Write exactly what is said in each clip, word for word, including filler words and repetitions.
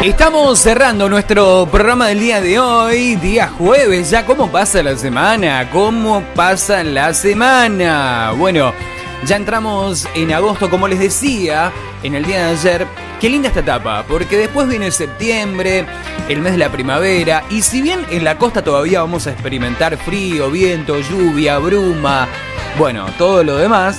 Estamos cerrando nuestro programa del día de hoy, día jueves. Ya, ¿cómo pasa la semana? ¿Cómo pasa la semana? Bueno, ya entramos en agosto, como les decía en el día de ayer. Qué linda esta etapa, porque después viene septiembre, el mes de la primavera. Y si bien en la costa todavía vamos a experimentar frío, viento, lluvia, bruma, bueno, todo lo demás,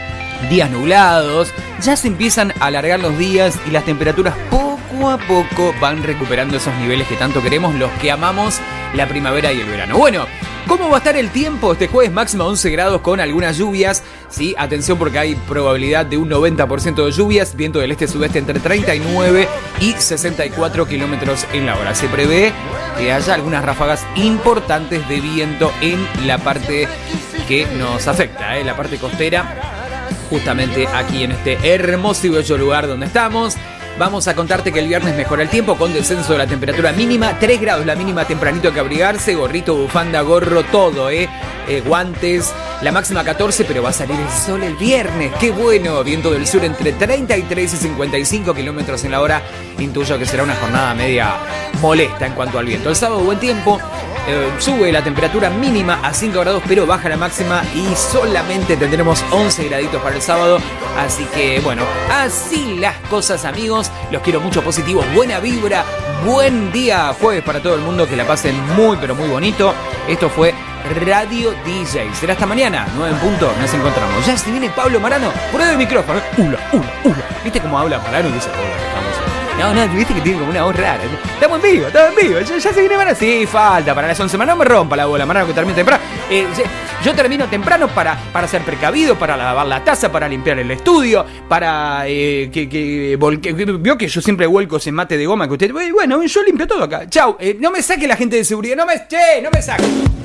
días nublados, ya se empiezan a alargar los días y las temperaturas poco a poco van recuperando esos niveles que tanto queremos los que amamos la primavera y el verano. Bueno, ¿cómo va a estar el tiempo? Este jueves máximo once grados con algunas lluvias. Sí, atención porque hay probabilidad de un noventa por ciento de lluvias. Viento del este-sudeste entre treinta y nueve y sesenta y cuatro kilómetros en la hora. Se prevé que haya algunas ráfagas importantes de viento en la parte que nos afecta, ¿eh? La parte costera, justamente aquí en este hermoso y bello lugar donde estamos. Vamos a contarte que el viernes mejora el tiempo con descenso de la temperatura mínima, tres grados la mínima, tempranito que abrigarse, gorrito, bufanda, gorro, todo, eh, eh guantes, la máxima catorce, pero va a salir el sol el viernes, qué bueno, viento del sur entre treinta y tres y cincuenta y cinco kilómetros en la hora, intuyo que será una jornada media molesta en cuanto al viento. El sábado buen tiempo, eh, sube la temperatura mínima a cinco grados, pero baja la máxima y solamente tendremos once graditos para el sábado, así que bueno, así las cosas, amigos. Los quiero mucho, positivos, buena vibra, buen día jueves para todo el mundo, que la pasen muy pero muy bonito. Esto fue Radio D J. Será hasta mañana, nueve en punto, nos encontramos. Ya se viene Pablo Marano, prueba el micrófono. Ula, ula, ula. ¿Viste cómo habla Marano? Y dice, hola, estamos. No, no, viste que tiene como una voz rara. Estamos en vivo, estamos en vivo. Ya, ya se viene Marano. Sí, falta para las once. No me rompa la bola, Marano, que termine temprano. Eh, yo termino temprano para, para ser precavido, para lavar la taza, para limpiar el estudio, para eh, que, que, volque, vio que yo siempre vuelco ese mate de goma que usted. Bueno, yo limpio todo acá. Chau, eh, no me saque la gente de seguridad. No me, che, no me saque.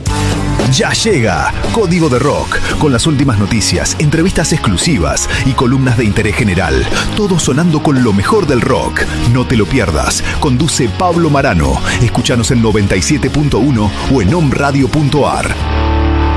Ya llega Código de Rock, con las últimas noticias, entrevistas exclusivas y columnas de interés general. Todo sonando con lo mejor del rock. No te lo pierdas. Conduce Pablo Marano. Escúchanos en noventa y siete punto uno o en om radio punto ar.